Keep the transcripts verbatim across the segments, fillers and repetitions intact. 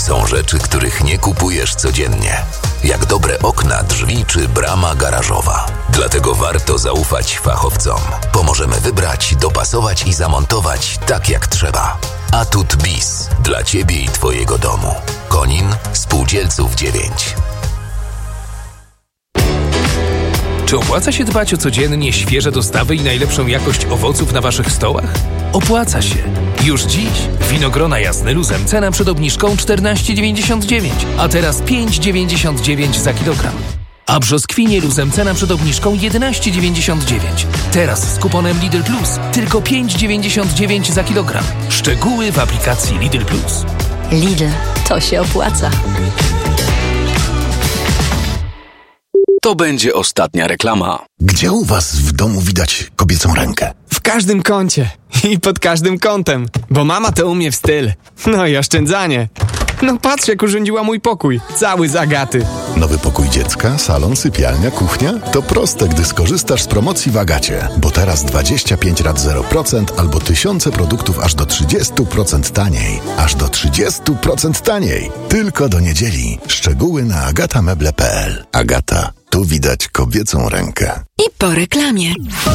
Są rzeczy, których nie kupujesz codziennie. Jak dobre okna, drzwi czy brama garażowa. Dlatego warto zaufać fachowcom. Pomożemy wybrać, dopasować i zamontować tak jak trzeba. Atut Bis. Dla Ciebie i Twojego domu. Konin, Spółdzielców dziewięć. Czy opłaca się dbać o codziennie świeże dostawy i najlepszą jakość owoców na Waszych stołach? Opłaca się. Już dziś winogrona Jasny Luzem cena przed obniżką czternaście dziewięćdziesiąt dziewięć, a teraz pięć dziewięćdziesiąt dziewięć za kilogram. A brzoskwinie Luzem cena przed obniżką jedenaście dziewięćdziesiąt dziewięć. Teraz z kuponem Lidl Plus tylko pięć dziewięćdziesiąt dziewięć za kilogram. Szczegóły w aplikacji Lidl Plus. Lidl, to się opłaca. To będzie ostatnia reklama. Gdzie u was w domu widać kobiecą rękę? W każdym kącie i pod każdym kątem, bo mama to umie w styl. No i oszczędzanie. No patrz, jak urządziła mój pokój, cały z Agaty. Nowy pokój dziecka, salon, sypialnia, kuchnia? To proste, gdy skorzystasz z promocji w Agacie. Bo teraz dwadzieścia pięć rat zero procent albo tysiące produktów aż do trzydzieści procent taniej. Aż do trzydzieści procent taniej. Tylko do niedzieli. Szczegóły na agatameble kropka p l. Agata. Tu widać kobiecą rękę. I po reklamie.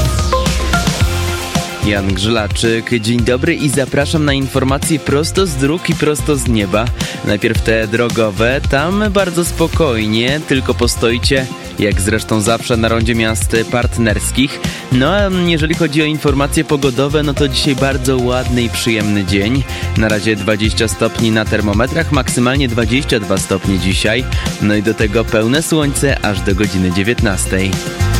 Jan Grzylaczyk, dzień dobry i zapraszam na informacje prosto z dróg i prosto z nieba. Najpierw te drogowe, tam bardzo spokojnie, tylko postojcie, jak zresztą zawsze na rondzie miast partnerskich. No a jeżeli chodzi o informacje pogodowe, no to dzisiaj bardzo ładny i przyjemny dzień. Na razie dwadzieścia stopni na termometrach, maksymalnie dwadzieścia dwa stopnie dzisiaj. No i do tego pełne słońce aż do godziny dziewiętnastej.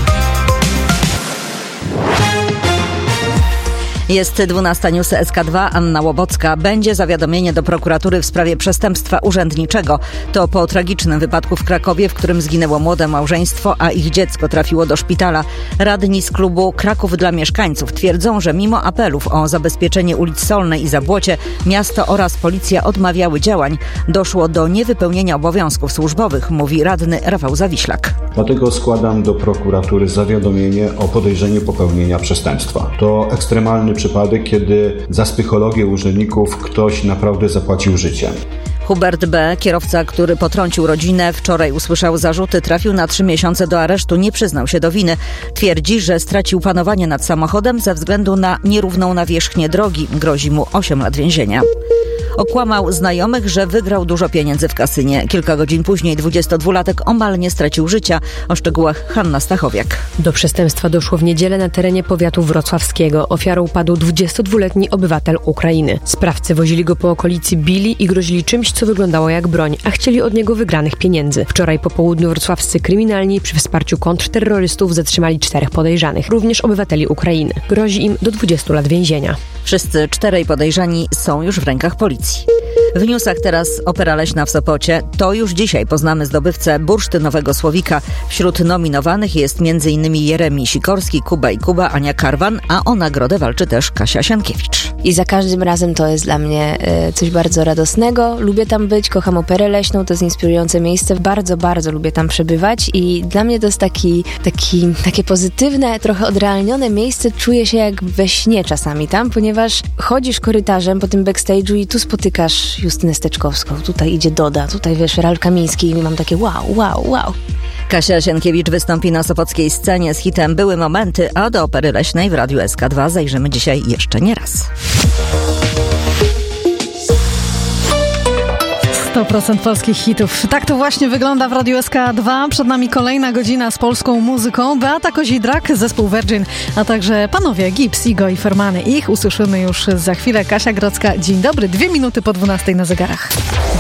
Jest dwunasta, newsy S K dwa, Anna Łobocka. Będzie zawiadomienie do prokuratury w sprawie przestępstwa urzędniczego. To po tragicznym wypadku w Krakowie, w którym zginęło młode małżeństwo, a ich dziecko trafiło do szpitala. Radni z klubu Kraków dla Mieszkańców twierdzą, że mimo apelów o zabezpieczenie ulic Solnej i Zabłocie, miasto oraz policja odmawiały działań. Doszło do niewypełnienia obowiązków służbowych, mówi radny Rafał Zawiślak. Dlatego składam do prokuratury zawiadomienie o podejrzeniu popełnienia przestępstwa. To ekstremalny przypadek, kiedy za psychologię urzędników ktoś naprawdę zapłacił życiem. Hubert B., kierowca, który potrącił rodzinę, wczoraj usłyszał zarzuty, trafił na trzy miesiące do aresztu, nie przyznał się do winy. Twierdzi, że stracił panowanie nad samochodem ze względu na nierówną nawierzchnię drogi. Grozi mu osiem lat więzienia. Okłamał znajomych, że wygrał dużo pieniędzy w kasynie. Kilka godzin później dwudziestodwulatek omal nie stracił życia. O szczegółach Hanna Stachowiak. Do przestępstwa doszło w niedzielę na terenie powiatu wrocławskiego. Ofiarą padł dwudziestodwuletni obywatel Ukrainy. Sprawcy wozili go po okolicy, bili i grozili czymś, co wyglądało jak broń, a chcieli od niego wygranych pieniędzy. Wczoraj po południu wrocławscy kryminalni przy wsparciu kontrterrorystów zatrzymali czterech podejrzanych, również obywateli Ukrainy. Grozi im do dwudziestu lat więzienia. Wszyscy czterej podejrzani są już w rękach policji. W newsach teraz Opera Leśna w Sopocie. To już dzisiaj poznamy zdobywcę bursztynowego słowika. Wśród nominowanych jest m.in. Jeremi Sikorski, Kuba i Kuba, Ania Karwan, a o nagrodę walczy też Kasia Sienkiewicz. I za każdym razem to jest dla mnie y, coś bardzo radosnego. Lubię tam być, kocham Operę Leśną, to jest inspirujące miejsce. Bardzo, bardzo lubię tam przebywać i dla mnie to jest taki, taki, takie pozytywne, trochę odrealnione miejsce. Czuję się jak we śnie czasami tam, ponieważ chodzisz korytarzem po tym backstage'u i tu spotykasz Justynę Steczkowską, tutaj idzie Doda, tutaj wiesz, Ralf Kamiński i mam takie wow, wow, wow. Kasia Sienkiewicz wystąpi na sopockiej scenie z hitem Były momenty, a do Opery Leśnej w Radiu S K dwa zajrzymy dzisiaj jeszcze nie raz. sto procent polskich hitów. Tak to właśnie wygląda w Radiu S K dwa. Przed nami kolejna godzina z polską muzyką. Beata Kozidrak, zespół Virgin, a także panowie Gibbs, Igo i Fermany. Ich usłyszymy już za chwilę. Kasia Grodzka, dzień dobry. Dwie minuty po dwunastej na zegarach.